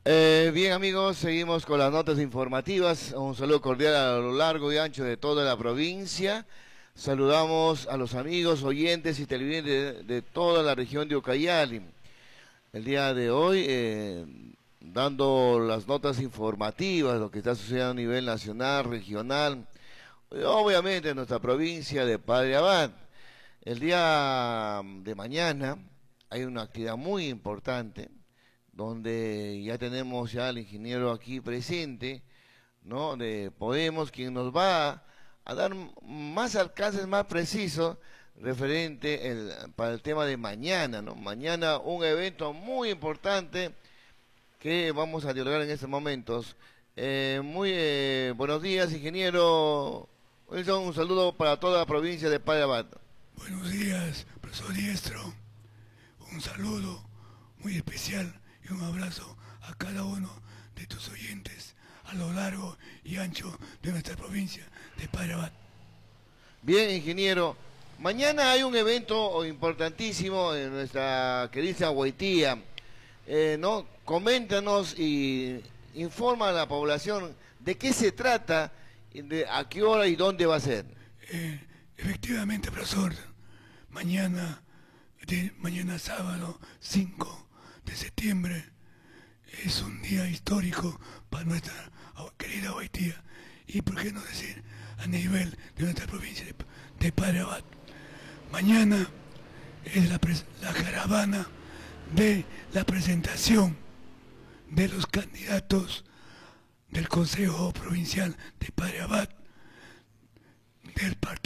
Bien amigos, seguimos con las notas informativas. Un saludo cordial a lo largo y ancho de toda la provincia. Saludamos a los amigos, oyentes y televidentes de toda la región de Ucayali. El día de hoy, dando las notas informativas, lo que está sucediendo a nivel nacional, regional, obviamente en nuestra provincia de Padre Abad. El día de mañana hay una actividad muy importante donde ya tenemos ya al ingeniero aquí presente, ¿no? De Podemos, quien nos va a dar más alcances, más precisos, referente para el tema de mañana, ¿no? Mañana un evento muy importante que vamos a dialogar en estos momentos. Buenos días, ingeniero Wilson, un saludo para toda la provincia de Padre Abad. Buenos días, profesor Diestro. Un saludo muy especial y un abrazo a cada uno de tus oyentes a lo largo y ancho de nuestra provincia de Padre Abad. Bien, ingeniero. Mañana hay un evento importantísimo en nuestra querida Huaytía. ¿No? Coméntanos y informa a la población de qué se trata, a qué hora y dónde va a ser. Efectivamente, profesor, mañana sábado 5 de septiembre es un día histórico para nuestra querida Huaytía y por qué no decir a nivel de nuestra provincia de Padre Abad. Mañana es la caravana de la presentación de los candidatos del Consejo Provincial de Padre Abad del partido